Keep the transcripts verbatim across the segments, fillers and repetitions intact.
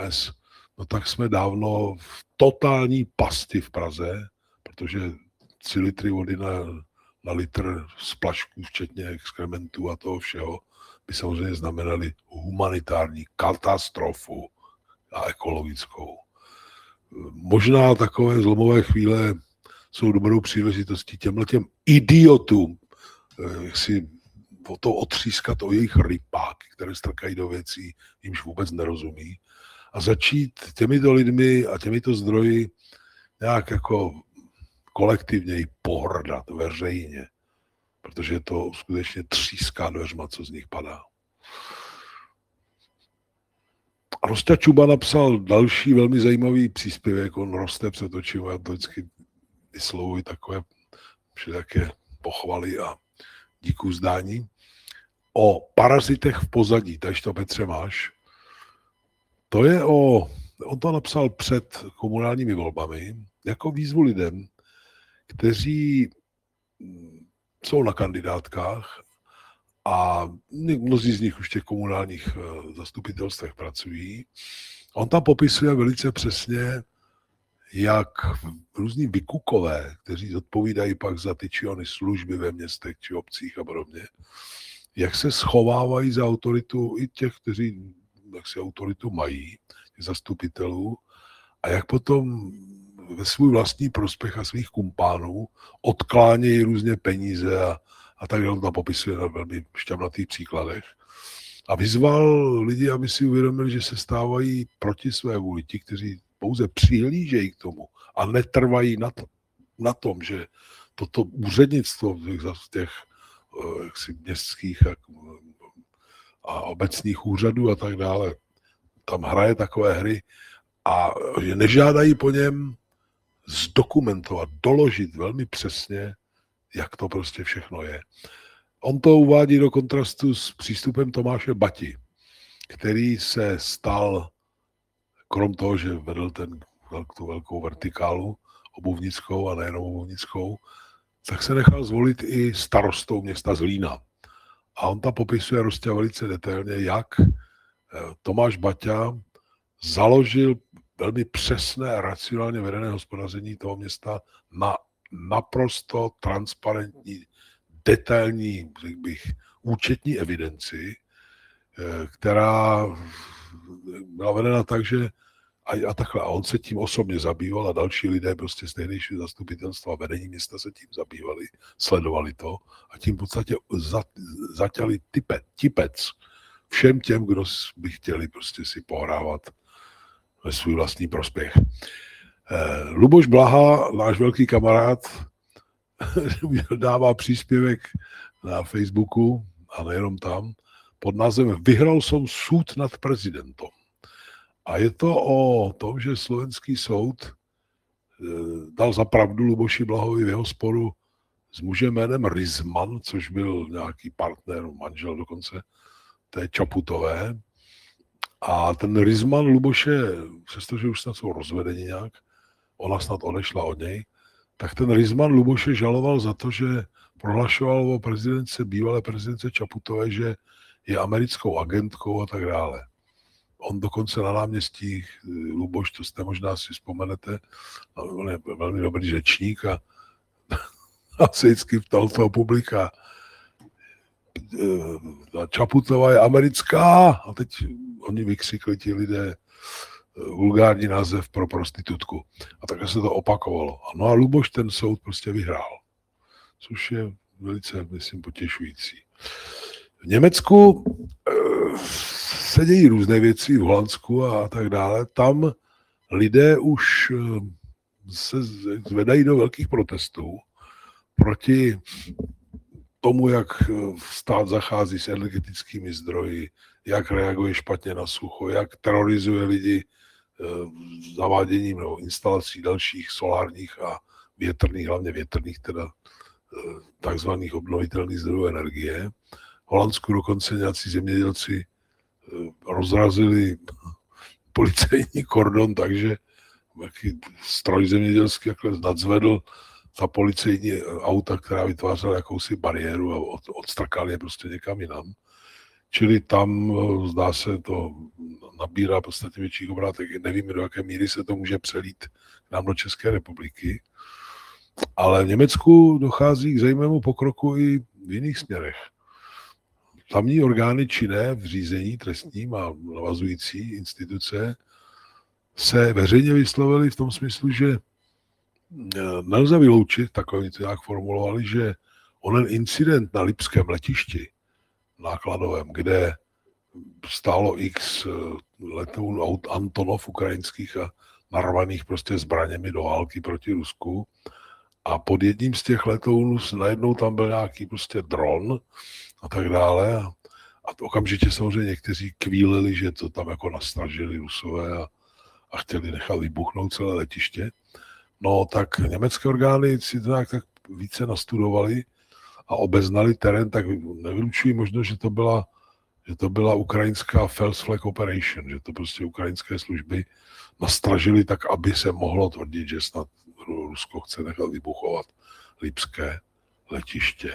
no tak jsme dávno v totální pasti v Praze, protože tři litry vody na, na litr splašků, včetně exkrementů a toho všeho, by samozřejmě znamenali humanitární katastrofu a ekologickou. Možná takové zlomové chvíle jsou dobrou příležitostí těmhletěm idiotům, jak si o to otřískat o jejich rypáky, které strkají do věcí, jimž vůbec nerozumí, a začít těmito lidmi a těmito zdroji nějak jako kolektivněji pohrdat veřejně, protože to skutečně tříská dveřma, co z nich padá. Rosťa Čuba napsal další velmi zajímavý příspěvek, on roste před očima, já to vždycky vyslovuji takové všelijaké pochvaly a díku zdání, o parazitech v pozadí, takže to Petře máš. To je o, on to napsal před komunálními volbami, jako výzvu lidem, kteří jsou na kandidátkách a mnozí z nich už v těch komunálních zastupitelstvech pracují. On tam popisuje velice přesně, jak různí vykukové, kteří zodpovídají pak za ty či ony služby ve městech či obcích a podobně, jak se schovávají za autoritu i těch, kteří jak si autoritu mají, těch zastupitelů, a jak potom ve svůj vlastní prospěch a svých kumpánů odklánějí různě peníze a, a tak dále, to popisuje na velmi šťavnatých příkladech. A vyzval lidi, aby si uvědomili, že se stávají proti své vůli ti, kteří pouze přihlížejí k tomu a netrvají na, to, na tom, že toto úřednictvo v těch jaksi městských a, a obecních úřadů a tak dále tam hraje takové hry a že nežádají po něm zdokumentovat, doložit velmi přesně, jak to prostě všechno je. On to uvádí do kontrastu s přístupem Tomáše Bati, který se stal, krom toho, že vedl ten, tu velkou vertikálu obuvnickou a nejenom obuvnickou, tak se nechal zvolit i starostou města Zlína. A on tam popisuje Rosťa velice detailně, jak Tomáš Baťa založil velmi přesné a racionálně vedené hospodaření toho města na naprosto transparentní, detailní, řekl bych, účetní evidenci, která byla vedena tak, že a, a takhle, a on se tím osobně zabýval a další lidé prostě z tehdejšího zastupitelstva vedení města se tím zabývali, sledovali to a tím v podstatě za, zatěli type, tipec všem těm, kdo by chtěli prostě si pohrávat ve svůj vlastní prospěch. Eh, Luboš Blaha, náš velký kamarád, dává příspěvek na Facebooku a nejenom tam, pod názvem Vyhral som súd nad prezidentom. A je to o tom, že slovenský soud dal za pravdu Luboši Blahovi v jeho sporu s mužem jménem Rizman, což byl nějaký partner, manžel dokonce, té Čaputové. A ten Rizman Luboše, přestože už snad jsou rozvedeni nějak, ona snad odešla od něj, tak ten Rizman Luboše žaloval za to, že prohlašoval o prezidentce, bývalé prezidentce Čaputové, že je americkou agentkou a tak dále. On dokonce na náměstí Luboš, to jste možná si vzpomenete, on je velmi dobrý řečník a, a se vždycky ptal toho publika, Čaputová je americká, a teď oni vykřikli ti lidé vulgární název pro prostitutku. A takhle se to opakovalo. No a Luboš ten soud prostě vyhrál, což je velice, myslím, potěšující. V Německu se dějí různé věci, v Holandsku a tak dále. Tam lidé už se zvedají do velkých protestů proti tomu, jak stát zachází s energetickými zdroji, jak reaguje špatně na sucho, jak terorizuje lidi zaváděním nebo instalací dalších solárních a větrných, hlavně větrných, teda takzvaných obnovitelných zdrojů energie. V Holandsku dokonce nějací zemědělci rozrazili policejní kordon, takže stroj zemědělský jakhle nadzvedl ta policejní auta, která vytvářela jakousi bariéru a od, odstrkali je prostě někam jinam. čili tam zdá se to nabírá podstatně větší obrátek. Nevím, do jaké míry se to může přelít k nám do České republiky, ale v Německu dochází k zajímavému pokroku i v jiných směrech. Tamní orgány činné v řízení trestním a navazující instituce se veřejně vyslovili v tom smyslu, že nelze vyloučit, takhle to nějak formulovali, že onen incident na lipském letišti nákladovém, kde stálo x letounů aut Antonov ukrajinských a narvaných prostě zbraněmi do války proti Rusku. A pod jedním z těch letounů najednou tam byl nějaký prostě dron a tak dále. A, a to okamžitě samozřejmě někteří kvílili, že to tam jako nastražili Rusové a, a chtěli nechat vybuchnout celé letiště. No tak německé orgány si to nějak tak více nastudovali a obeznali terén, tak nevylučují možnost, že to byla, že to byla ukrajinská False Flag Operation, že to prostě ukrajinské služby nastražili tak, aby se mohlo tvrdit, že snad Rusko chce nechat vybuchovat lipské letiště.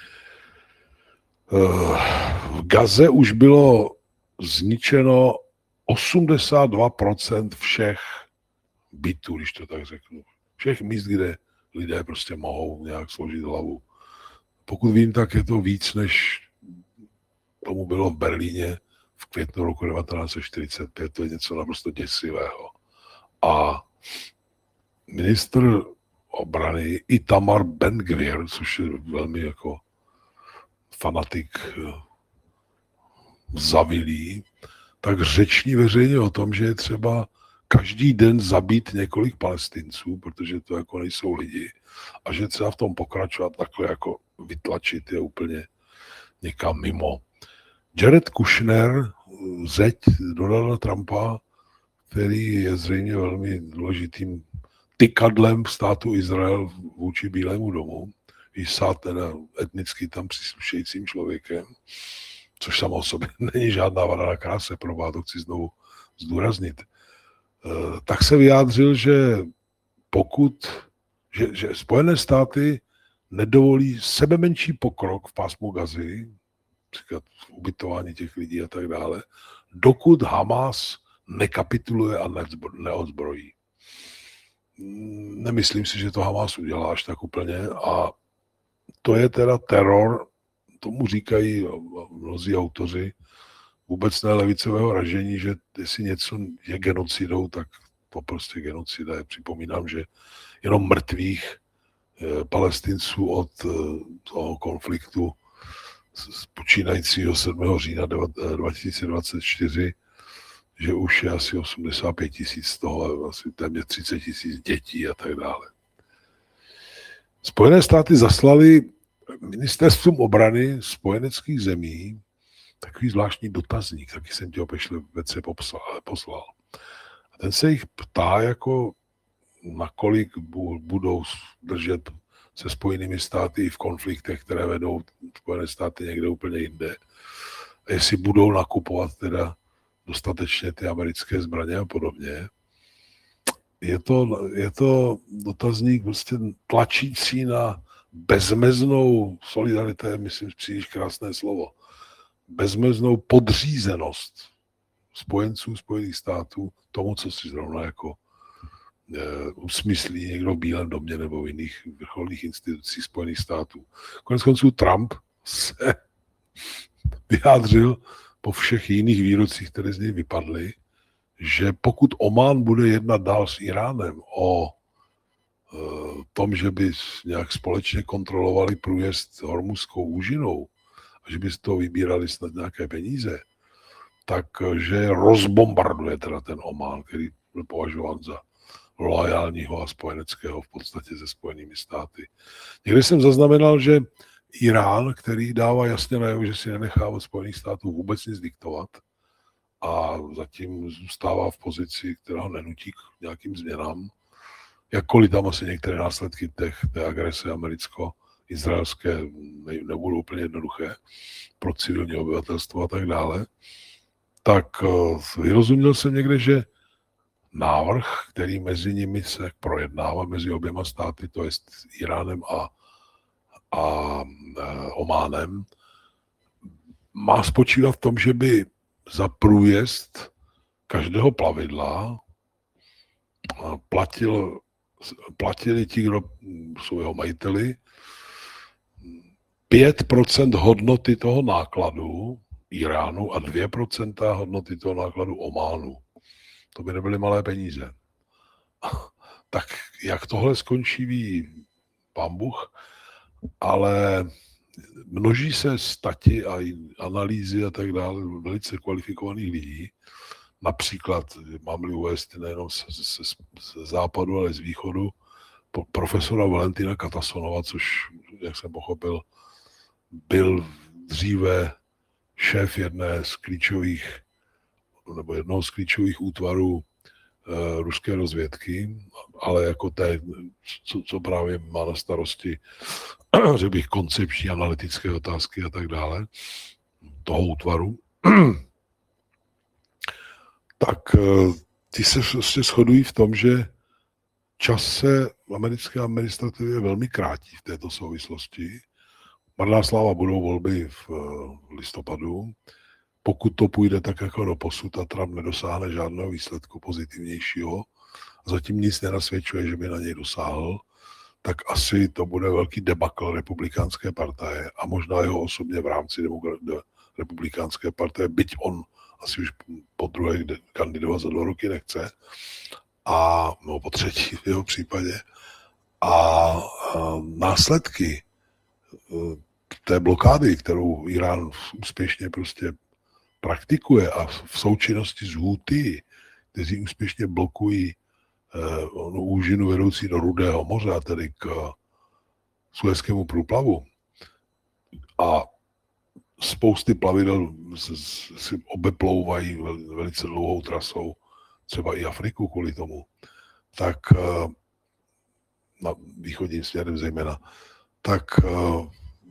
V Gaze už bylo zničeno osmdesát dva procent všech bytů, když to tak řeknu. Všech míst, kde lidé prostě mohou nějak složit hlavu. Pokud vím, tak je to víc, než tomu bylo v Berlíně v květnu roku devatenáct set čtyřicet pět. To je něco naprosto děsivého. A ministr obrany Itamar Ben-Gvir, což je velmi jako fanatik zavilý, tak řeční veřejně o tom, že je třeba každý den zabít několik Palestinců, protože to jako nejsou lidi, a že třeba v tom pokračovat takhle jako vytlačit je úplně někam mimo. Jared Kushner, zeď Donalda Trumpa, který je zřejmě velmi důležitým tykadlem státu Izrael vůči Bílému domu, když sá teda etnicky tam příslušejícím člověkem, což samo o sobě není žádná vada na kráse, pro to chci znovu zdůraznit, tak se vyjádřil, že pokud, že, že Spojené státy nedovolí sebemenší pokrok v pásmu Gazy, například v ubytování těch lidí a tak dále, dokud Hamas nekapituluje a neodzbrojí. Nemyslím si, že to Hamas udělá až tak úplně a to je teda teror, tomu říkají mnozí autoři, vůbec ne levicového ražení, že jestli něco je genocidou, tak to prostě genocida je. Připomínám, že jenom mrtvých Palestinců od toho konfliktu počínajícího sedmého října dva tisíce dvacet čtyři, že už je asi osmdesát pět tisíc z toho, asi téměř třicet tisíc dětí a tak dále. Spojené státy zaslali ministerstvům obrany spojeneckých zemí takový zvláštní dotazník, taky jsem ti ho pešle vece poslal. A ten se jich ptá, jako nakolik budou držet se Spojenými státy i v konfliktech, které vedou Spojené státy někde úplně jinde. A jestli budou nakupovat teda dostatečně ty americké zbraně a podobně. Je to, je to dotazník prostě tlačící na bezmeznou solidaritu, myslím, příliš krásné slovo, bezmeznou podřízenost spojenců Spojených států tomu, co si zrovna jako e, usmyslí někdo v Bílém domě nebo v jiných vrcholných institucích Spojených států. Konec konců Trump se vyjádřil po všech jiných výrocích, které z něj vypadly, že pokud Omán bude jednat dál s Iránem o e, tom, že by nějak společně kontrolovali průjezd Hormuzskou úžinou a že by z toho vybírali snad nějaké peníze, takže rozbombarduje teda ten Omán, který byl považován za loajálního a spojeneckého v podstatě se Spojenými státy. Někdy jsem zaznamenal, že Irán, který dává jasně najevo, že si nenechá od Spojených států vůbec nic diktovat a zatím zůstává v pozici, která ho nenutí k nějakým změnám, jakkoliv tam asi některé následky těch, té agrese americko-izraelské ne, nebudou úplně jednoduché pro civilní obyvatelstvo a tak dále, tak vyrozuměl jsem někde, že návrh, který mezi nimi se projednává, mezi oběma státy, to je s Iránem a, a Ománem, má spočívat v tom, že by za průjezd každého plavidla platil, platili ti, kdo jsou jeho majiteli, pět procent hodnoty toho nákladu Iránu a dvě procenta hodnoty toho nákladu Ománu. To by nebyly malé peníze. Tak jak tohle skončí, ví pán Bůh, ale množí se stati a analýzy a tak dále velice kvalifikovaných lidí. Například, mám-li uvést nejenom ze, ze, ze západu, ale z východu, profesora Valentina Katasonova, což, jak jsem pochopil, byl dříve šéf jedné z klíčových, nebo jednoho z klíčových útvarů uh, ruské rozvědky, ale jako té, co, co právě má na starosti, řekl bych, koncepční analytické otázky a tak dále, toho útvaru, tak uh, ty se prostě shodují v tom, že čas se v americké administrativě velmi krátí v této souvislosti. Marná sláva, budou volby v listopadu. Pokud to půjde tak jako doposud a Trump nedosáhne žádného výsledku pozitivnějšího, zatím nic nenasvědčuje, že by na něj dosáhl, tak asi to bude velký debakl republikánské partaje a možná jeho osobně v rámci republikánské partaje, byť on asi už po druhé kandidovat za dva roky nechce, a no, po třetí v jeho případě. A, a následky té blokády, kterou Irán úspěšně prostě praktikuje a v součinnosti s Houthi, kteří úspěšně blokují eh, no, úžinu vedoucí do Rudého moře, a tedy k Suezkému průplavu, a spousty plavidel si obeplouvají vel, velice dlouhou trasou, třeba i Afriku kvůli tomu, tak eh, na východním směrem zejména, tak uh,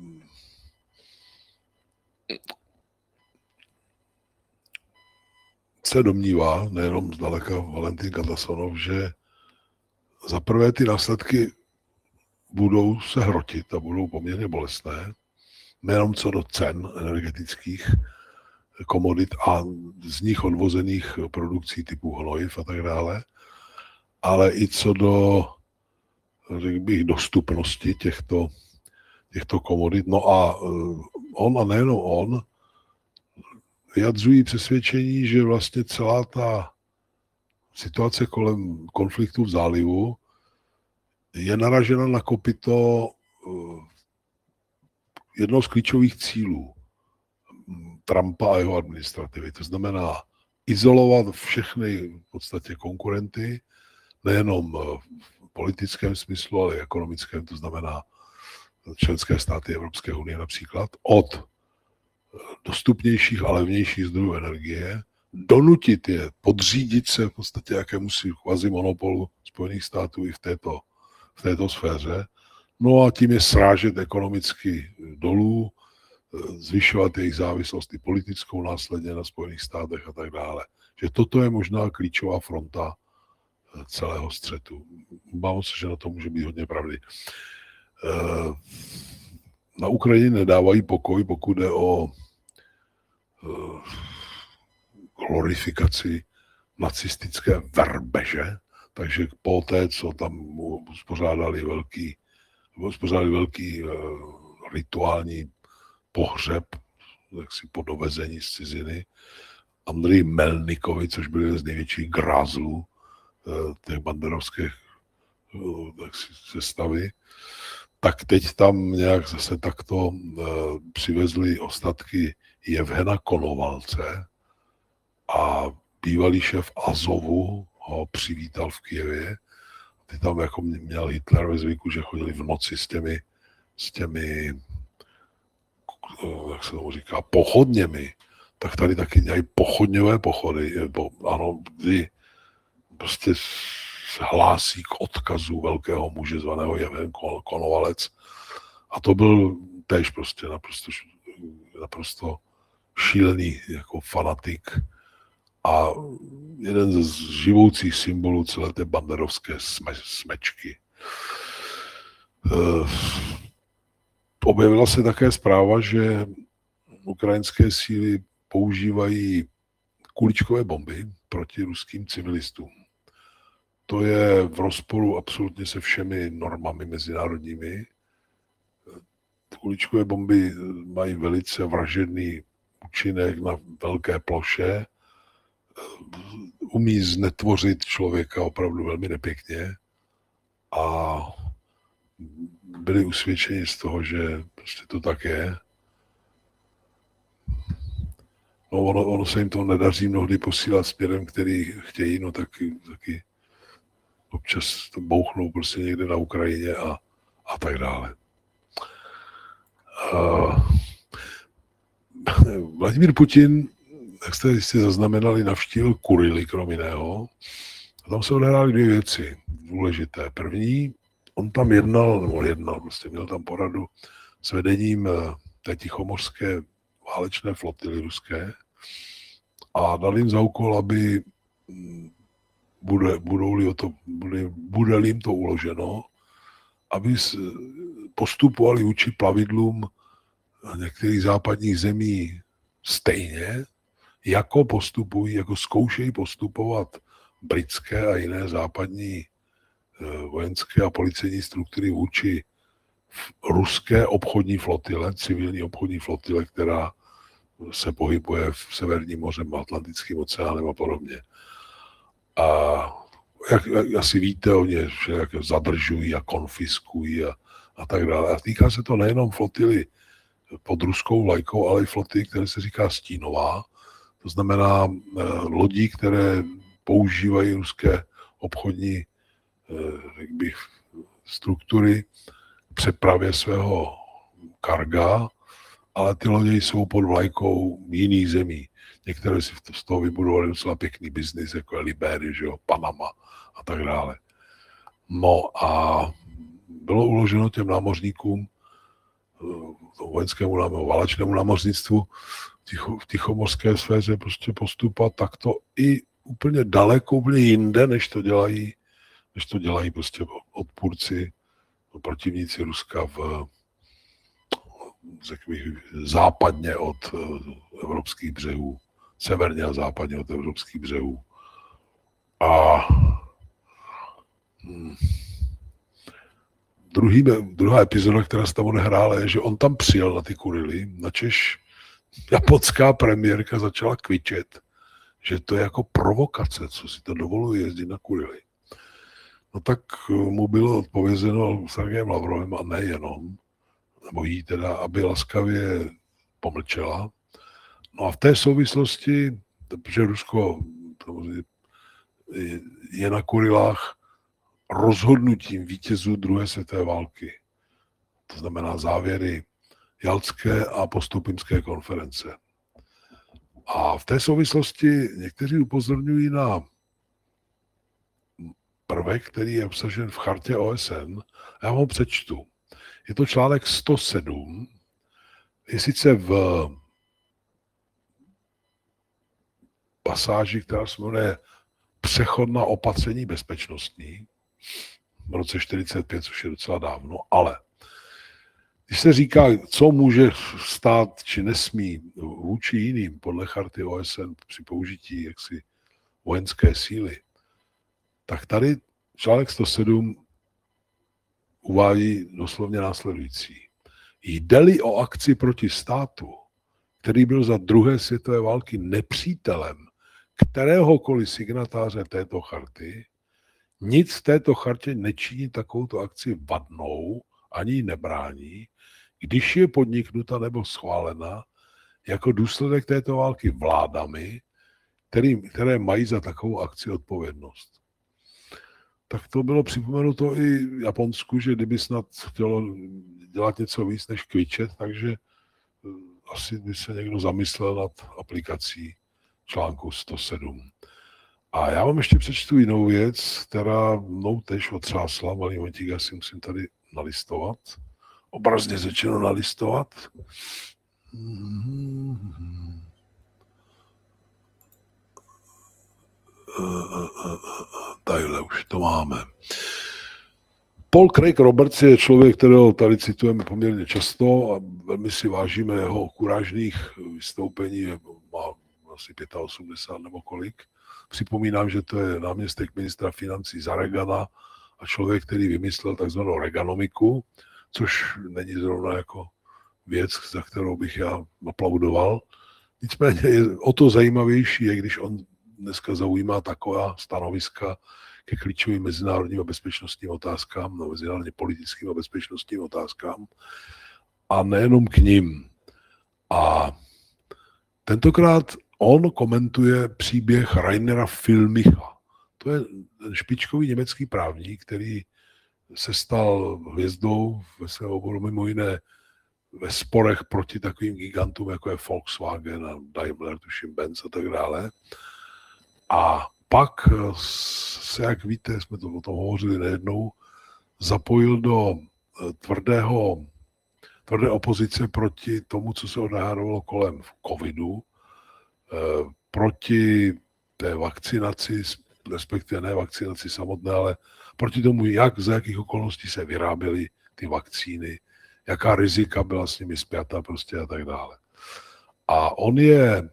se domnívá, nejenom zdaleka Valentin Katasonov, že za prvé ty následky budou se hrotit a budou poměrně bolestné, nejenom co do cen energetických komodit a z nich odvozených produkcí typu hnojiv a tak dále, ale i co do, řekl bych, dostupnosti těchto, těchto komodit. No a on, a nejenom on, vyjadřují přesvědčení, že vlastně celá ta situace kolem konfliktu v zálivu je naražena na kopyto jednoho z klíčových cílů Trumpa a jeho administrativy. To znamená izolovat všechny v podstatě konkurenty, nejenom v politickém smyslu, ale i ekonomickém, to znamená členské státy Evropské unie například, od dostupnějších a levnějších zdrojů energie, donutit je podřídit se v podstatě jakémusi kvazimonopolu Spojených států i v této, v této sféře, no a tím je srážet ekonomicky dolů, zvyšovat jejich závislost i politickou následně na Spojených státech a tak dále. Že toto je možná klíčová fronta celého střetu. Bávám se, že na to může být hodně pravdy. Na Ukrajině nedávají pokoj, pokud jde o glorifikaci nacistické verbeže, takže po té, co tam uspořádali velký, uspořádali velký rituální pohřeb, jaksi po dovezení z ciziny, Andreji Melnikovi, což byl jeden z největších grázlů těch banderovských sestavy, tak teď tam nějak zase takto uh, přivezli ostatky Jevhena Konovalce a bývalý šéf Azovu ho přivítal v Kyjevě. Ty tam jako měl Hitler ve zvyku, že chodili v noci s těmi, s těmi uh, jak se tomu říká, pochodněmi. Tak tady taky dělají pochodňové pochody. Bo, ano, kdy prostě se hlásí k odkazu velkého muže zvaného Jevhen Konovalec. A to byl též prostě naprosto, naprosto šílený jako fanatik a jeden z živoucích symbolů celé té banderovské sme, smečky. E, objevila se také zpráva, že ukrajinské síly používají kuličkové bomby proti ruským civilistům. To je v rozporu absolutně se všemi normami mezinárodními. Kuličkové bomby mají velice vražedný účinek na velké ploše, umí znetvořit člověka opravdu velmi nepěkně a byli usvědčeni z toho, že prostě to tak je. No ono, ono se jim to nedaří mnohdy posílat směrem, který chtějí, no taky, taky občas to bouchnou prostě někde na Ukrajině a, a tak dále. Uh, Vladimír Putin, jak jste jistě zaznamenali, navštívil Kurily, krom jiného. A tam se odehrály dvě věci důležité. První, on tam jednal, nebo jednal, prostě měl tam poradu s vedením té tichomořské válečné flotily ruské a dal jim za úkol, aby bude, budou-li o to, bude, bude-li jim to uloženo, aby postupovali vůči plavidlům některých západních zemí stejně, jako postupují, jako zkoušejí postupovat britské a jiné západní vojenské a policejní struktury vůči ruské obchodní flotile, civilní obchodní flotile, která se pohybuje v Severním mořem, Atlantickým oceánem a podobně. A jak, jak asi víte, oni jak zadržují a konfiskují a, a tak dále. A týká se to nejenom flotily pod ruskou vlajkou, ale i flotily, které se říká stínová. To znamená eh, lodí, které používají ruské obchodní jak bych, struktury k přepravě svého karga, ale ty lodě jsou pod vlajkou jiných zemí. Některé si z toho vybudovali docela pěkný biznis, jako je Liberie, že jo, Panama a tak dále. No a bylo uloženo těm námořníkům, vojenskému námořnictvu, válečnému námořnictvu ticho, v tichomorské sféře prostě postupovat takto i úplně daleko, úplně jinde, než to dělají, než to dělají prostě odpůrci, protivníci Ruska v, řekl bych, západně od evropských břehů, severně a západně od evropských břehů. A hm, druhý, druhá epizoda, která se tam odehrála, je, že on tam přijel na ty Kurily, načež japonská premiérka začala kvičet, že to je jako provokace, co si to dovoluje jezdit na Kurily. No tak mu bylo odpovězeno Sergejem Lavrovem a nejenom, nebo jí teda, aby laskavě pomlčela. No a v té souvislosti, protože Rusko je na Kurilách rozhodnutím vítězů druhé světové války. To znamená závěry Jaltské a Postupimské konference. A v té souvislosti někteří upozorňují na prvek, který je obsažen v chartě O S N. Já vám ho přečtu. Je to článek sto sedm. Je sice v pasáži, která se jmenuje přechodná opatření bezpečnostní v roce čtyřicet pět, což je docela dávno, ale když se říká, co může stát či nesmí vůči jiným podle charty O S N při použití jaksi vojenské síly, tak tady článek sto sedm uvádí doslovně následující. Jde-li o akci proti státu, který byl za druhé světové války nepřítelem kteréhokoliv signatáře této charty, nic v této chartě nečiní takovouto akci vadnou, ani ji nebrání, když je podniknuta nebo schválena jako důsledek této války vládami, který, které mají za takovou akci odpovědnost. Tak to bylo připomenuto i Japonsku, že kdyby snad chtělo dělat něco víc než kvičet, takže asi by se někdo zamyslel nad aplikací článku sto sedm. A já vám ještě přečtu jinou věc, která mnou tež otřásla, malý momentík, já si musím tady nalistovat, obrazně řečeno nalistovat. Tadyhle už to máme. Paul Craig Roberts je člověk, kterého tady citujeme poměrně často a velmi si vážíme jeho kurážných vystoupení, má asi osmdesát pět nebo kolik. Připomínám, že to je náměstek ministra financí za Reagana a člověk, který vymyslel takzvanou Reaganomiku, což není zrovna jako věc, za kterou bych já aplaudoval. Nicméně je o to zajímavější, je, když on dneska zaujímá taková stanoviska ke klíčovým mezinárodním a bezpečnostním otázkám, no, mezinárodně politickým a bezpečnostním otázkám a nejenom k ním. A tentokrát on komentuje příběh Rainera Filmicha. To je ten špičkový německý právník, který se stal hvězdou ve svém oboru mimo jiné ve sporech proti takovým gigantům, jako je Volkswagen a Daimler, tuším Benz a tak dále. A pak se, jak víte, jsme to o tom hovořili nejednou, zapojil do tvrdého, tvrdé opozice proti tomu, co se odehrávalo kolem covidu, proti té vakcinaci, respektive ne vakcinaci samotné, ale proti tomu, jak za jakých okolností se vyráběly ty vakcíny, jaká rizika byla s nimi spjata prostě a tak dále. A on je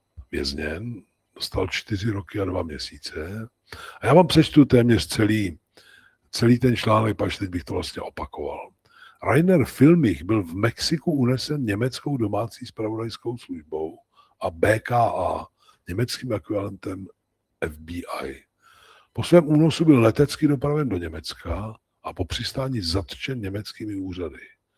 vězněn, dostal čtyři roky a dva měsíce. A já vám přečtu téměř celý, celý ten článek, až teď bych to vlastně opakoval. Rainer Filmich byl v Mexiku unesen německou domácí zpravodajskou službou a B K A, německým ekvivalentem F B I. Po svém únosu byl letecky dopraven do Německa a po přistání zatčen německými úřady.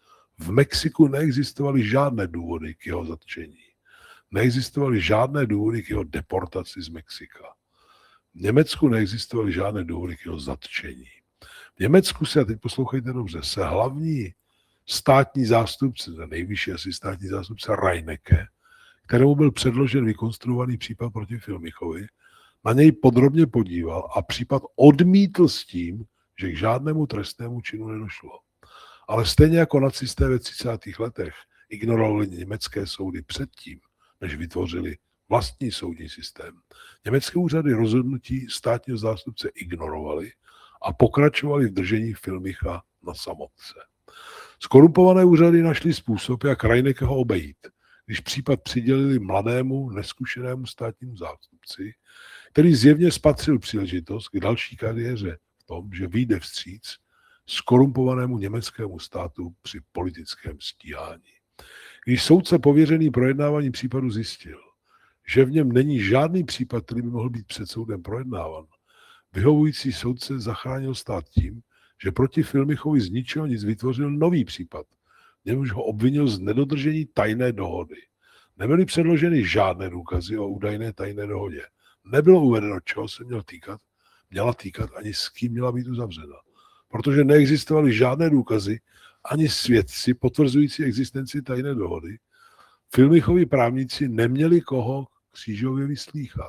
V Mexiku neexistovaly žádné důvody k jeho zatčení. Neexistovaly žádné důvody k jeho deportaci z Mexika. V Německu neexistovaly žádné důvody k jeho zatčení. V Německu se, a teď poslouchejte dobře, se hlavní státní zástupce, nejvyšší asi státní zástupce Reinecke, kterému byl předložen vykonstruovaný případ proti Filmichovi, na něj podrobně podíval a případ odmítl s tím, že k žádnému trestnému činu nedošlo. Ale stejně jako nacisté ve třicátých letech ignorovali německé soudy předtím, než vytvořili vlastní soudní systém. Německé úřady rozhodnutí státního zástupce ignorovali a pokračovali v držení Filmicha na samotce. Skorumpované úřady našli způsob, jak Reineckeho obejít, když případ přidělili mladému, neskušenému státnímu zástupci, který zjevně spatřil příležitost k další kariéře v tom, že vyjde vstříc skorumpovanému německému státu při politickém stíhání. Když soudce pověřený projednávání případu zjistil, že v něm není žádný případ, který by mohl být před soudem projednáván, vyhovující soudce zachránil stát tím, že proti Filmichovi z ničeho nic vytvořil nový případ, v němž ho obvinil z nedodržení tajné dohody. Nebyly předloženy žádné důkazy o údajné tajné dohodě. Nebylo uvedeno, čeho se měl týkat, měla týkat ani s kým měla být uzavřena. Protože neexistovaly žádné důkazy, ani svědci potvrzující existenci tajné dohody, Filmichovi právníci neměli koho křížově vyslýchat.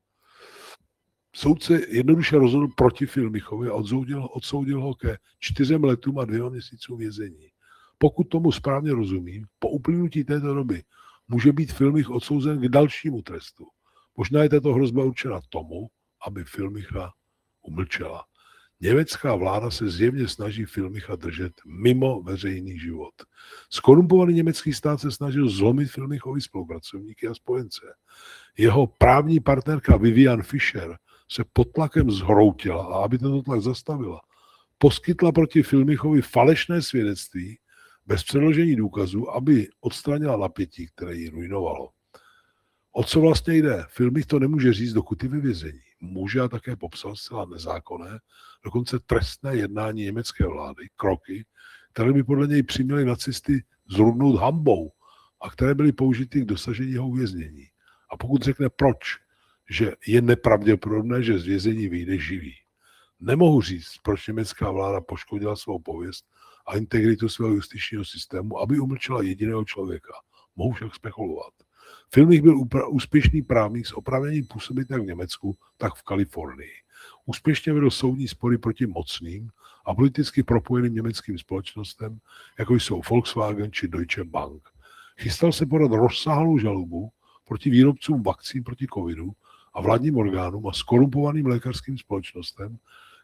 Soudce jednoduše rozhodl proti Filmichovi a odsoudil, odsoudil ho ke čtyřem letům a dvěma měsícům vězení. Pokud tomu správně rozumím, po uplynutí této doby může být Filmich odsouzen k dalšímu trestu. Možná je tato hrozba určena tomu, aby Filmicha umlčela. Německá vláda se zjevně snaží Filmicha držet mimo veřejný život. Skorumpovaný německý stát se snažil zlomit Filmichovi spolupracovníky a spojence. Jeho právní partnerka Vivian Fischer se pod tlakem zhroutila a aby tento tlak zastavila, poskytla proti Filmichovi falešné svědectví bez předložení důkazů, aby odstranila napětí, které ji ruinovalo. O co vlastně jde? Filmich to nemůže říct, dokud je ve vězení. Může a také popsal zcela nezákonné, dokonce trestné jednání německé vlády, kroky, které by podle něj přiměly nacisty zrudnout hambou a které byly použity k dosažení jeho uvěznění. A pokud řekne proč, že je nepravděpodobné, že z vězení vyjde živý. Nemohu říct, proč německá vláda poškodila svou pověst a integritu svého justičního systému, aby umlčela jediného člověka. Mohu však spekulovat. Filmich byl upra- úspěšný právník s oprávněním působit jak v Německu, tak v Kalifornii. Úspěšně vedl soudní spory proti mocným a politicky propojeným německým společnostem, jako jsou Volkswagen či Deutsche Bank. Chystal se podat rozsáhlou žalobu proti výrobcům vakcín proti covidu a vládním orgánům a skorumpovaným lékařským společnostem,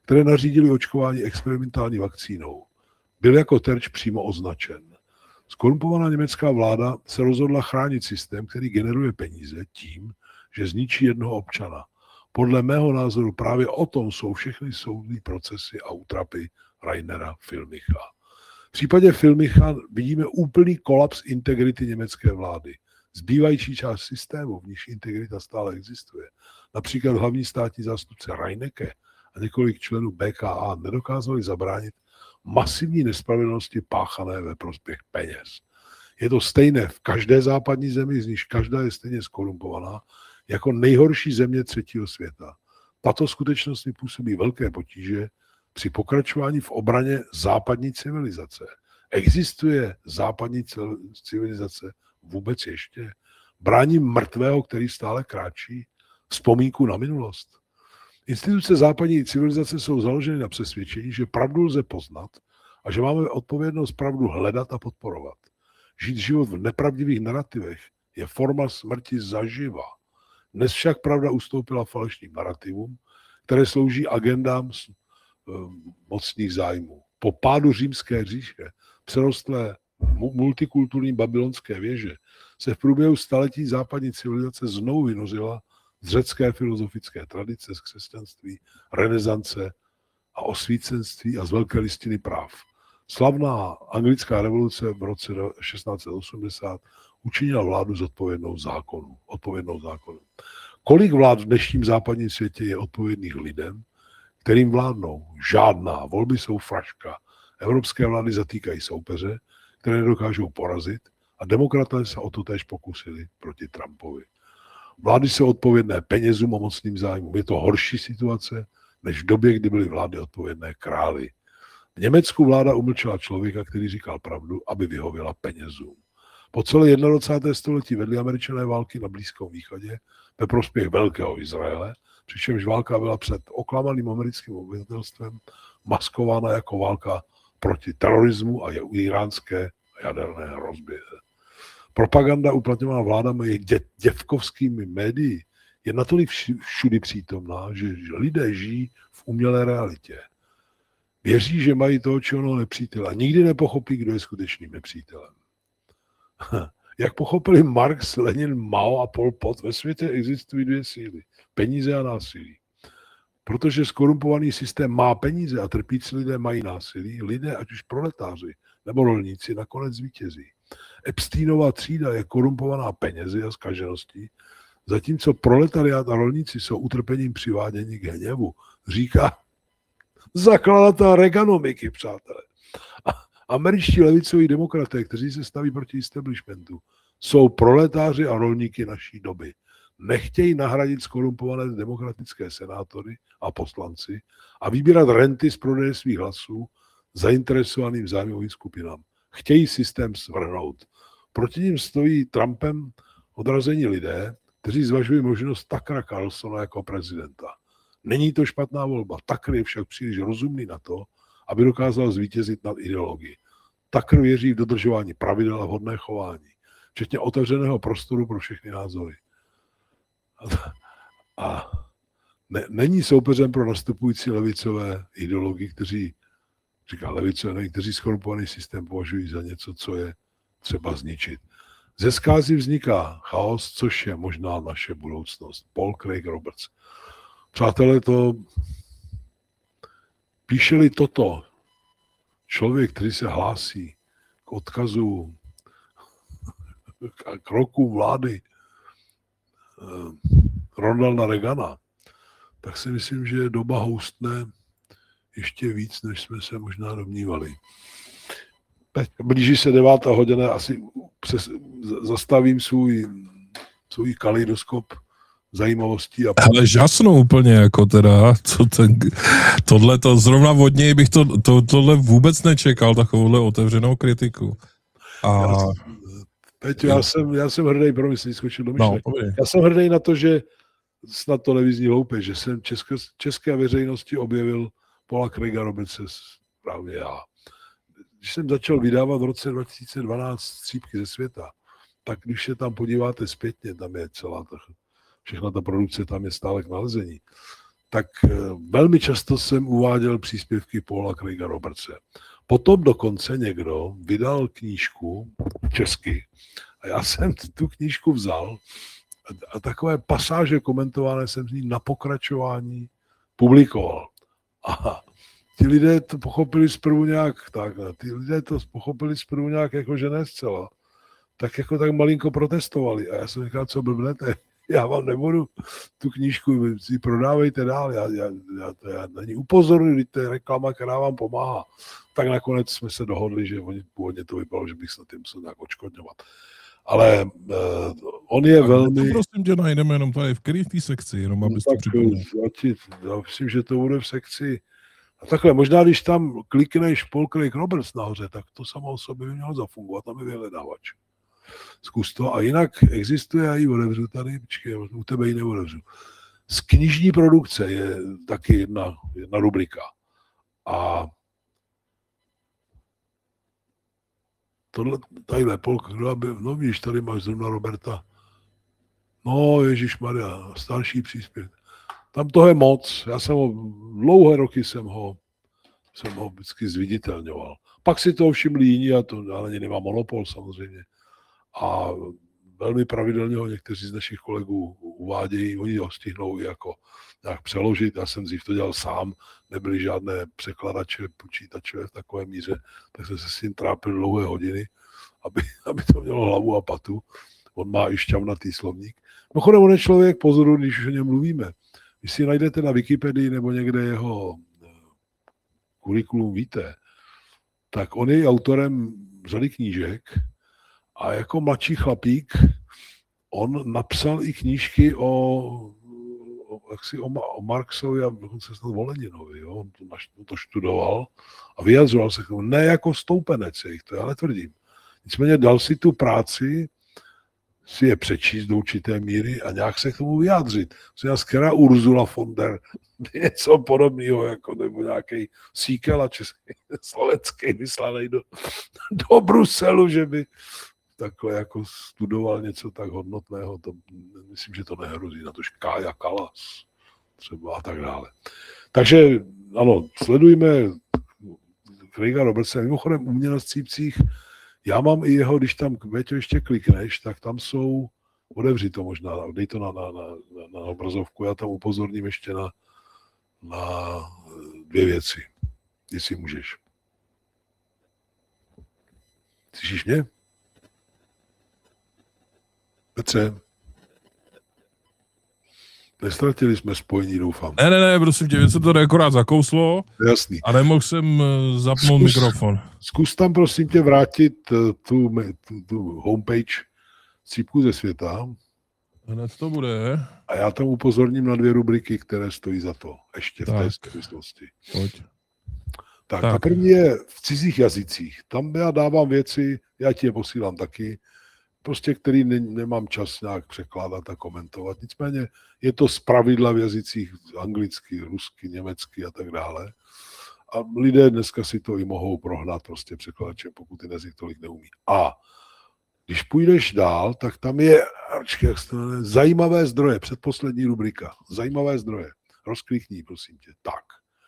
které nařídili očkování experimentální vakcínou. Byl jako terč přímo označen. Skorumpovaná německá vláda se rozhodla chránit systém, který generuje peníze tím, že zničí jednoho občana. Podle mého názoru právě o tom jsou všechny soudní procesy a útrapy Rainera Filmicha. V případě Filmicha vidíme úplný kolaps integrity německé vlády. Zbývající část systému, v níž integrita stále existuje, například hlavní státní zástupce Reinecke a několik členů B K A nedokázali zabránit masivní nespravedlnosti páchané ve prospěch peněz. Je to stejné v každé západní zemi, z níž každá je stejně skorumpovaná, jako nejhorší země třetího světa. Tato skutečnost mi působí velké potíže při pokračování v obraně západní civilizace. Existuje západní civilizace vůbec ještě? Bráním mrtvého, který stále kráčí? Vzpomínku na minulost? Instituce západní civilizace jsou založeny na přesvědčení, že pravdu lze poznat a že máme odpovědnost pravdu hledat a podporovat. Žít život v nepravdivých narrativech je forma smrti zaživa. Dnes však pravda ustoupila falešným narrativům, které slouží agendám mocných zájmů. Po pádu římské říše, přerostlé multikulturní babylonské věže, se v průběhu staletí západní civilizace znovu vynořila z řecké filozofické tradice, z křesťanství, renesance a osvícenství a z velké listiny práv. Slavná anglická revoluce v roce šestnáct set osmdesát učinila vládu zodpovědnou zákonu. Odpovědnou zákonu. Kolik vlád v dnešním západním světě je odpovědných lidem, kterým vládnou? Žádná. Volby jsou fraška. Evropské vlády zatýkají soupeře, které nedokážou porazit, a demokraté se o to též pokusili proti Trumpovi. Vlády jsou odpovědné penězům a mocným zájmům. Je to horší situace, než v době, kdy byly vlády odpovědné králi. V Německu vláda umlčela člověka, který říkal pravdu, aby vyhověla penězům. Po celé dvacátém prvním století vedli Američané války na Blízkém východě ve prospěch velkého Izraele, přičemž válka byla před oklamaným americkým obyvatelstvem maskována jako válka proti terorismu a iránské jaderné hrozbě. Propaganda uplatňovaná vládami jejich dě, děvkovskými médii je natolik všudy přítomná, že lidé žijí v umělé realitě. Věří, že mají toho či onoho nepřítele a nikdy nepochopí, kdo je skutečným nepřítelem. Jak pochopili Marx, Lenin, Mao a Pol Pot, ve světě existují dvě síly. Peníze a násilí. Protože skorumpovaný systém má peníze a trpící lidé mají násilí, lidé, ať už proletáři nebo rolníci, nakonec zvítězí. Epsteinova třída je korumpovaná penězi a zkažeností, zatímco proletariát a rolníci jsou utrpením přivádění k hněvu, říká zakladatel Reaganomiky, přátelé. A američtí levicoví demokraté, kteří se staví proti establishmentu, jsou proletáři a rolníky naší doby. Nechtějí nahradit skorumpované demokratické senátory a poslanci a vybírat renty z prodeje svých hlasů zainteresovaným zájmovým skupinám. Chtějí systém svrhnout. Proti ním stojí Trumpem odrazení lidé, kteří zvažují možnost Tuckera Carlsona jako prezidenta. Není to špatná volba. Tucker je však příliš rozumný na to, aby dokázal zvítězit nad ideologií. Tucker věří v dodržování pravidel a vhodné chování, včetně otevřeného prostoru pro všechny názory. A ne, není soupeřem pro nastupující levicové ideologii, kteří, říká levicové, kteří skorumpovaný systém považují za něco, co je třeba zničit. Ze zkázy vzniká chaos, což je možná naše budoucnost. Paul Craig Roberts. Přátelé, to píše-li toto člověk, který se hlásí k odkazu, k roku vlády Ronalda Reagana, tak si myslím, že doba houstne ještě víc, než jsme se možná domnívali. Blíží se devátá hodina, asi přes, zastavím svůj, svůj kaleidoskop zajímavostí. A... Ale žasnou úplně, jako teda, co ten, tohle to, zrovna od něj bych to, to, tohle vůbec nečekal, takovouhle otevřenou kritiku. A... Já, Peťo, já jsem, já jsem hrdý, promiň, skočil do myšlek. No, já jsem hrdý na to, že snad to nevyzní hloupě, že jsem české, české veřejnosti objevil Paula Craiga Robertse právě já. Když jsem začal vydávat v roce dva tisíce dvanáct Střípky ze světa, tak když se tam podíváte zpětně, tam je celá ta, všechna ta produkce tam je stále k nalezení, tak velmi často jsem uváděl příspěvky Paula Craiga Robertse. Potom dokonce někdo vydal knížku česky a já jsem tu knížku vzal a takové pasáže komentované jsem z ní na pokračování publikoval. A ti lidé to pochopili zprvu nějak tak, ty lidé to pochopili zprvu nějak jako, že ne zcela. Tak jako tak malinko protestovali a já jsem říkal, co blbnete, já vám nebudu tu knížku, vy si prodávejte dál, já, já, já, to já na ní upozorňuji, to je reklama, která vám pomáhá. Tak nakonec jsme se dohodli, že oni původně to vypadalo, že bych se tím musel nějak odškodňovat. Ale uh, on je tak velmi... To prosím tě najdeme jenom tady v který v té sekci, jenom abys no, to připomněl. Já, já myslím, že to bude v sekci. A takhle, možná když tam klikneš Paul Craig Roberts nahoře, tak to samo o sobě by mělo zafungovat, tam je vyhledávač. Zkus to. A jinak existuje, já ji odevřu tady, počkej, u tebe ji neodevřu. Z knižní produkce je taky jedna, jedna rubrika. A tohle, tadyhle, Polka, no víš, tady máš zrovna Roberta. No, ježišmarja, starší příspěvek. Tam toho je moc. Já jsem ho, dlouhé roky jsem ho, jsem ho vždycky zviditelňoval. Pak si toho všimli jiní, a to já na ně nemám monopol samozřejmě. A velmi pravidelně ho někteří z našich kolegů uvádějí, oni ho stihnou jako nějak přeložit. Já jsem dřív to dělal sám, nebyly žádné překladače, počítače v takové míře, tak jsem se s tím trápil dlouhé hodiny, aby, aby to mělo hlavu a patu. On má i šťavnatý slovník. Mimochodem, on je člověk, pozoru, když už o něm mluvíme. Když si najdete na Wikipedii nebo někde jeho kurikulum víte, tak on je autorem řady knížek a jako mladší chlapík on napsal i knížky o, o, jaksi o, o Marxovi a dokonce snad o Leninovi. Jo? On to, on to študoval a vyjadřoval se k tomu. Ne jako stoupenec jejich, to já netvrdím. Nicméně dal si tu práci si je přečíst do určité míry a nějak se k tomu vyjádřit. Která Ursula von der něco podobného, jako nebo nějaký Síkela český, slovenský vyslaný do, do Bruselu, že by takhle jako studoval něco tak hodnotného, to myslím, že to nehrozí, na to Kája Kalas třeba a tak dále. Takže ano, sledujme Craiga Robertse, mimochodem u mě na střípcích. Já mám i jeho, když tam Veťo ještě klikneš, tak tam jsou, odevři to možná, dej to na, na, na, na obrazovku, já tam upozorním ještě na, na dvě věci, jestli můžeš. Slyšíš mě? Petře? Nestratili jsme spojení, doufám. Ne, ne, ne, prosím tě, se to akorát zakouslo. Jasný. A nemohl jsem zapnout Zkus, mikrofon. Zkus tam prosím tě vrátit tu, tu, tu homepage Střípků ze světa. Hned to bude. A já tam upozorním na dvě rubriky, které stojí za to. Ještě tak. V té souvislosti. Pojď. Tak, tak, ta první je v cizích jazycích. Tam já dávám věci, já ti je posílám taky, prostě který ne, nemám čas nějak překládat a komentovat. Nicméně je to zpravidla v jazycích anglicky, rusky, německy a tak dále. A lidé dneska si to i mohou prohnat prostě překladače, pokud ten jazyk tolik neumí. A když půjdeš dál, tak tam je jak se to jmenuje, zajímavé zdroje, předposlední rubrika. Zajímavé zdroje. Rozklikni, prosím tě. Tak.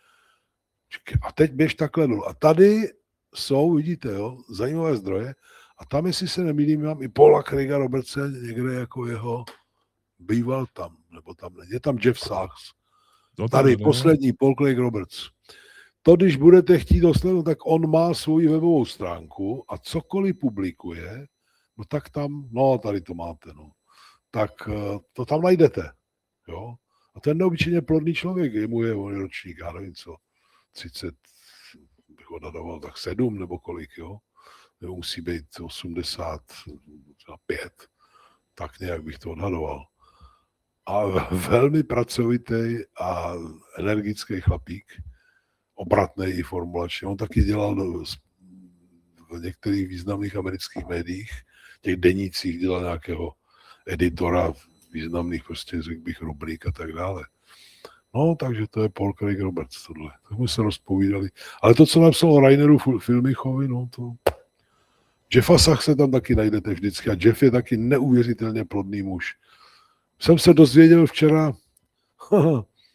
A teď běž takhle dolů. A tady jsou, vidíte, jo, zajímavé zdroje. A tam, jestli se nemýlím, mám i Paula Craiga Robertse, někde jako jeho býval tam, nebo tam ne. Je tam Jeff Sachs. To tady ne. Poslední, Paul Craig Roberts. To, když budete chtít dosledovat, tak on má svoji webovou stránku a cokoliv publikuje, no tak tam, no tady to máte, no. Tak to tam najdete, jo. A ten neobyčejně plodný člověk, jemu je on ročník, já nevím co, třicet, bych ho dadoval tak sedm nebo kolik, jo. Nebo musí být osmdesát pět, tak nějak bych to odhadoval. A velmi pracovitý a energický chlapík, obratný i formulačně. On taky dělal v některých významných amerických médiích, těch denících dělal nějakého editora významných, prostě řekl bych, rubrik a tak dále. No, takže to je Paul Craig Roberts tohle. Tak jsme se rozpovídali. Ale to, co napsal o Raineru Filmichovi, no to... Jeffa Sachse tam taky najdete vždycky a Jeff je taky neuvěřitelně plodný muž. Jsem se dozvěděl včera,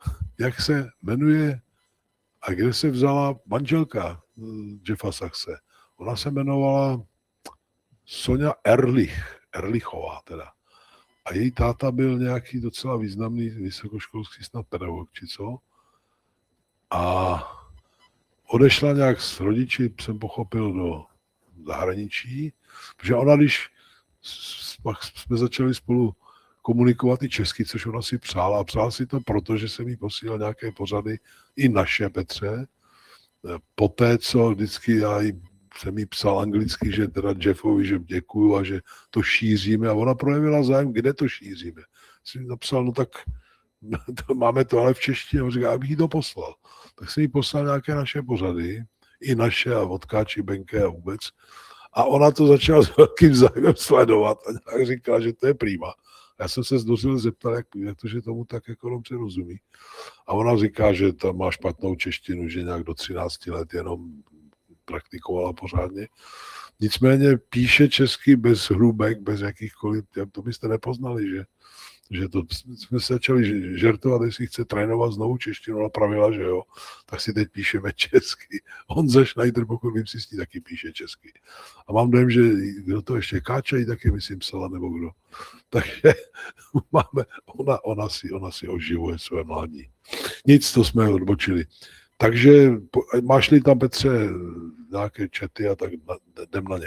jak se jmenuje a kde se vzala manželka Jeffa Saxe. Ona se jmenovala Sonja Ehrlich, Ehrlichová teda. A její táta byl nějaký docela významný vysokoškolský snad pedagog, či co. A odešla nějak s rodiči, jsem pochopil, do zahraničí, protože ona, když pak jsme začali spolu komunikovat i česky, což ona si přála. A přála si to proto, že jsem jí posílal nějaké pořady, i naše, Petře. Poté, co vždycky já jí, jsem jí psal anglicky, že teda Jeffovi, že děkuju a že to šíříme. A ona projevila zájem, kde to šíříme. Jsem napsal, no tak to, máme to ale v češtině. A on říká, abych jí to poslal. Tak jsem jí poslal nějaké naše pořady, i naše a Vodkáči, Benke a vůbec. A ona to začala s velkým zájmem sledovat a nějak říkala, že to je prima. Já jsem se zdvořil zeptat, jak, jak to, že tomu tak jako dobře rozumí. A ona říká, že tam má špatnou češtinu, že nějak do třinácti let jenom praktikovala pořádně. Nicméně píše česky bez hrubek, bez jakýchkoliv, to byste nepoznali, že, že to jsme se začali žertovat, jestli chce trénovat znovu češtinu, ona pravila, že jo, tak si teď píšeme česky. Honza Schneider, pokud vím, si s ní taky píše česky. A mám dojem, že kdo to ještě Káča taky, myslím, psala, nebo kdo. Takže máme, ona, ona, si, ona si oživuje své mládí. Nic, to jsme odbočili. Takže máš-li tam, Petře, nějaké chaty a tak jdem na ně.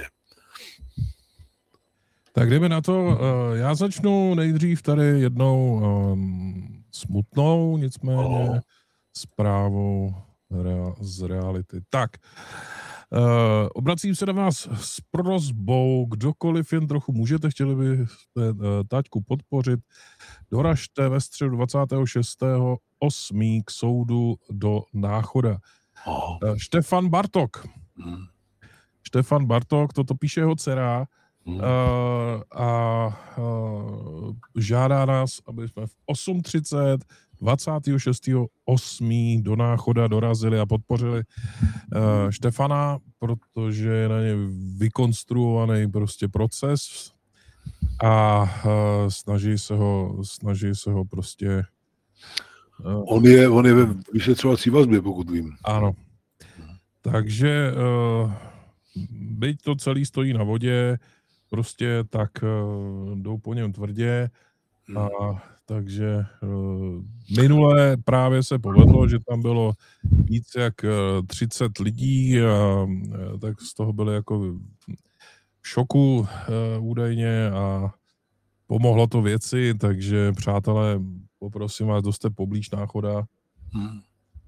Tak jdeme na to. Já začnu nejdřív tady jednou um, smutnou, nicméně oh. zprávou z reality. Tak, uh, obracím se na vás s prosbou, kdokoliv jen trochu můžete, chtěli byste uh, Taťku podpořit, doražte ve středu dvacátého šestého osmého k soudu do Náchoda. Oh. Uh, Štefan Bartok. Hmm. Štefan Bartok, toto píše jeho dcera, Hmm. Uh, a uh, žádá nás, aby jsme v osm třicet dvacátého šestého osmého do Náchoda dorazili a podpořili uh, Štefana, protože je na ně vykonstruovaný prostě proces a uh, snaží se ho, snaží se ho prostě... Uh, on, je, on je ve vyšetřovací vazbě, pokud vím. Ano. Takže uh, byť to celý stojí na vodě, prostě tak uh, jdou po něm tvrdě a hmm. takže uh, minule právě se povedlo, že tam bylo víc jak uh, třicet lidí a uh, tak z toho byli jako v šoku uh, údajně a pomohlo to věci, takže přátelé, poprosím vás, kdo jste poblíž Náchoda, hmm.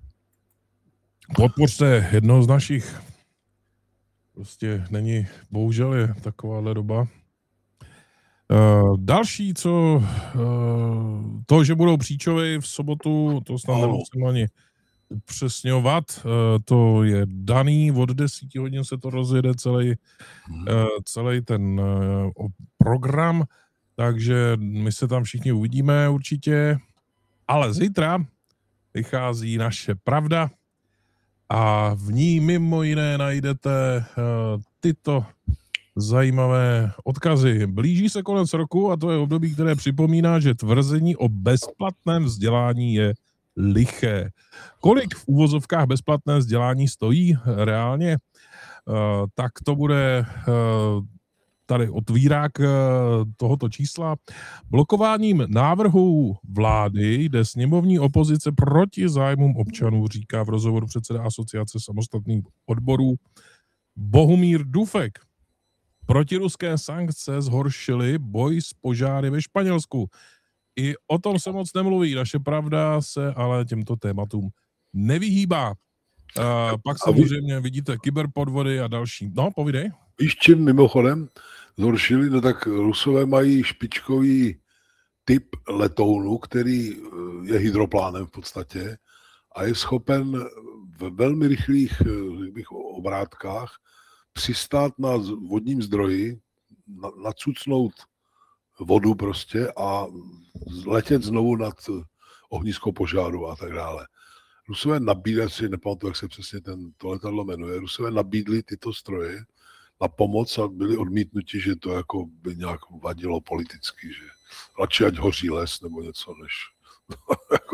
podpořte jednoho z našich. Prostě není, bohužel je takováhle doba. Uh, další, co uh, to, že budou Příčovy v sobotu, to snad nemusím ani upřesňovat, uh, to je daný, od deseti hodin se to rozjede celý, uh, celý ten uh, program, takže my se tam všichni uvidíme určitě, ale zítra vychází Naše pravda, a v ní mimo jiné najdete uh, tyto zajímavé odkazy. Blíží se konec roku a to je období, které připomíná, že tvrzení o bezplatném vzdělání je liché. Kolik v uvozovkách bezplatné vzdělání stojí reálně? Uh, tak to bude uh, tady otvírák tohoto čísla. Blokováním návrhů vlády jde sněmovní opozice proti zájmům občanů, říká v rozhovoru předseda Asociace samostatných odborů Bohumír Dufek. Protiruské sankce zhoršily boj s požáry ve Španělsku. I o tom se moc nemluví. Naše pravda se ale těmto tématům nevyhýbá. Uh, pak samozřejmě vidíte kyberpodvody a další. No, povídej. Víš, čím mimochodem zhoršili? No tak Rusové mají špičkový typ letounu, který je hydroplánem v podstatě a je schopen v velmi rychlých bych, obrátkách přistát na vodním zdroji, nacucnout vodu prostě a letět znovu nad ohnisko požáru a tak dále. Rusové nabídli, si nepamatuji, jak se přesně ten, to letadlo jmenuje, Rusové nabídli tyto stroje na pomoc a byli odmítnuti, že to jako by nějak vadilo politicky, že radši ať hoří les nebo něco, než jako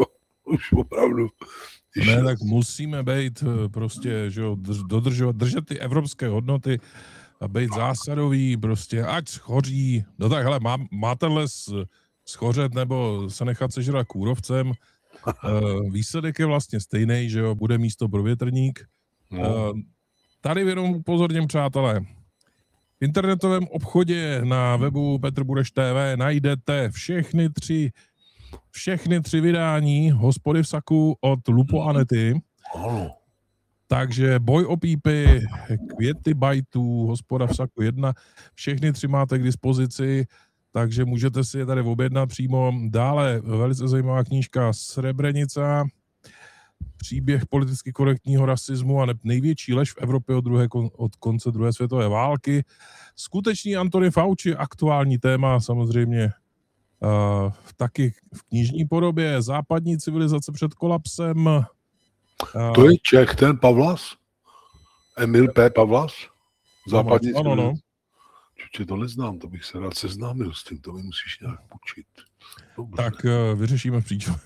už opravdu. Ne, tak musíme být prostě, že jo, dodržovat, držet ty evropské hodnoty a být zásadový, prostě, ať schoří. No tak, hele, má, má ten les schořet nebo se nechat sežrat kůrovcem. Výsledek je vlastně stejný, že jo, bude místo pro větrník. No. Tady jenom upozorním, přátelé, v internetovém obchodě na webu Petr Bureš T V najdete všechny tři všechny tři vydání Hospody v saku od Lupo Anety. Ano. Takže Boj o pípy, Květy bajtů, Hospoda v saku jedna, všechny tři máte k dispozici, takže můžete si je tady objednat přímo. Dále velice zajímavá knížka Srebrenica, příběh politicky korektního rasismu a největší lež v Evropě od, druhé, od konce druhé světové války. Skutečný Anthony Fauci, aktuální téma samozřejmě uh, taky v knižní podobě. Západní civilizace před kolapsem. Uh, to je Čech, ten Pavlas? Emil P. Pavlas? Západní ano, ano. Čuče, to neznám, to bych se rád seznámil s tím, to mi musíš nějak učit. Dobře. Tak uh, vyřešíme v příču.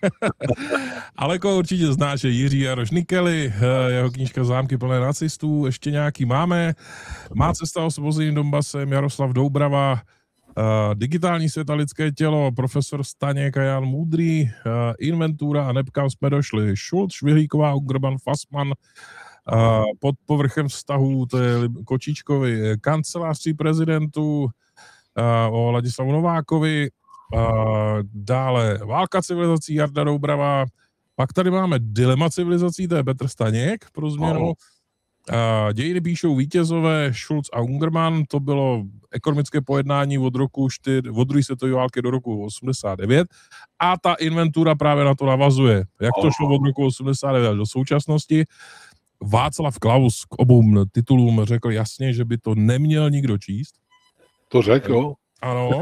Ale koho určitě znáš, je Jiří Jaroš Nikely, uh, jeho knížka Zámky plné nacistů, ještě nějaký máme. Má cesta osvobozeným Donbasem, Jaroslav Doubrava, uh, Digitální svět a lidské tělo, profesor Staněk a Jan Můdrý, uh, Inventura a Nepkam jsme došli, Šulc, Švihlíková, Ungerman, Fassmann, uh, pod povrchem vztahů, to je Kočičkovi, kancelářství prezidentů, uh, o Ladislavu Novákovi, Uh, dále Válka civilizací Jarda Doubrava, pak tady máme Dilema civilizací, to je Petr Staněk pro změnu. Uh, dějiny píšou vítězové Schulz a Ungerman, to bylo ekonomické pojednání od roku čtyři, od druhé světové války do roku osmdesát devět a ta inventura právě na to navazuje. Jak to šlo od roku osmdesát devět do současnosti. Václav Klaus k obou titulům řekl jasně, že by to neměl nikdo číst. To řekl? Ano.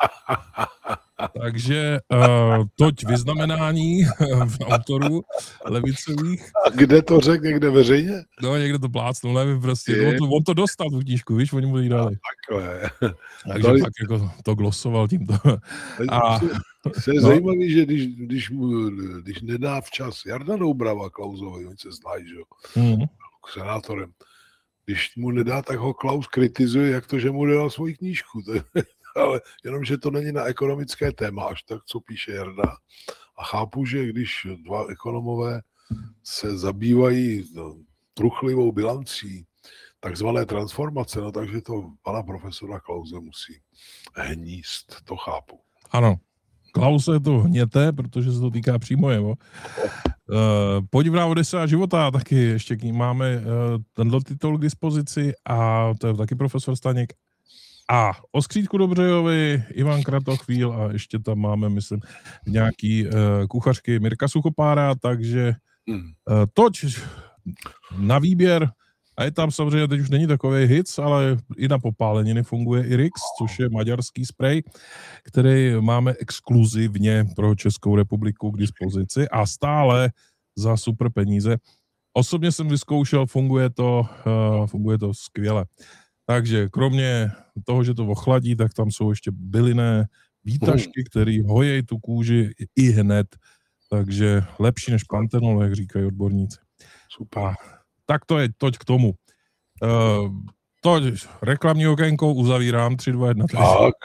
Takže uh, toť vyznamenání v autorů levicových. A kde to řekl? Někde veřejně? No, někde to plácnul, nevím prostě. On to, on to dostal tu knížku, víš, oni mu ji dali. Takhle. Takže Dali... pak jako to glosoval tímto. A... To je no. zajímavé, že když, když, mu, když nedá včas Jarda Doubrava Klausovi, oni se znají, že jo, mm. k senátorem, když mu nedá, tak ho Klaus kritizuje, jak to, že mu dal svoji knížku. To je, ale jenom, že to není na ekonomické téma, až tak, co píše Jarda. A chápu, že když dva ekonomové se zabývají no, truchlivou bilancí takzvané transformace, no takže to pana profesora Klause musí hníst, to chápu. Ano, Klause to hněte, protože se to týká přímo jeho. Uh, Podivná Odisa života, taky ještě k ní máme uh, tenhle titul k dispozici a to je taky profesor Staněk. A o Skřítku Dobřejovi, Ivan Kratochvíl a ještě tam máme, myslím, nějaký uh, kuchařky Mirka Suchopára, takže uh, toť na výběr. A je tam samozřejmě, teď už není takový hit, ale i na popáleniny funguje i Rix, což je maďarský sprej, který máme exkluzivně pro Českou republiku k dispozici a stále za super peníze. Osobně jsem vyzkoušel, funguje to, uh, funguje to skvěle. Takže kromě toho, že to ochladí, tak tam jsou ještě bylinné výtažky, které hojejí tu kůži i hned. Takže lepší než pantenol, jak říkají odborníci. Super. Tak to je toť k tomu. Uh, toť reklamní okénko uzavírám. tři, dva, jedna. Tak.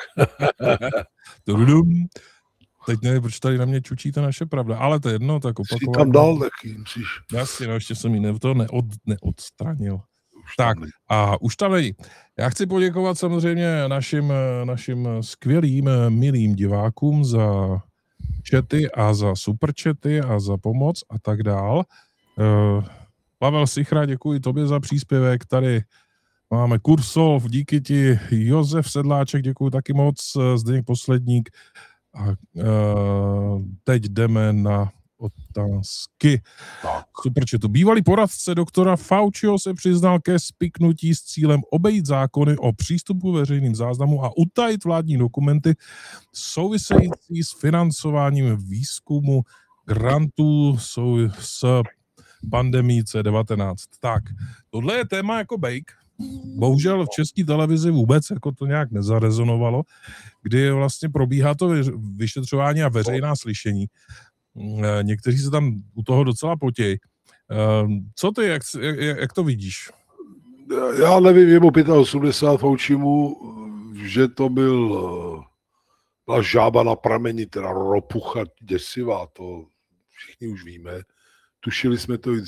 Teď nevím, proč tady na mě čučíte naše pravda, ale to je jedno, tak opakovat. Jsi tam dal taky, musíš. Jasně, no ještě jsem ji ne, to neod, neodstranil. Už tak a už tam není. Já chci poděkovat samozřejmě našim, našim skvělým, milým divákům za chaty a za superchaty a za pomoc a tak dál. Uh, Pavel Sichra, děkuji tobě za příspěvek. Tady máme Kursov, díky ti. Josef Sedláček, děkuji taky moc. Zdeněk Posledník. A uh, teď jdeme na otázky. Superchatu. Bývalý poradce doktora Fauciho se přiznal ke spiknutí s cílem obejít zákony o přístupu veřejným záznamům a utajit vládní dokumenty související s financováním výzkumu grantů jsou s pandemii C devatenáct. Tak, tohle je téma jako bejk. Bohužel v české televizi vůbec jako to nějak nezarezonovalo, kdy vlastně probíhá to vyšetřování a veřejná slyšení. Eh, Někteří se tam u toho docela potějí. Eh, Co ty, jak, jak, jak to vidíš? Já nevím, je mu osmdesát pět Faucimu, že to byl byla žába na prameni, teda ropucha děsivá, to všichni už víme. Tušili jsme to i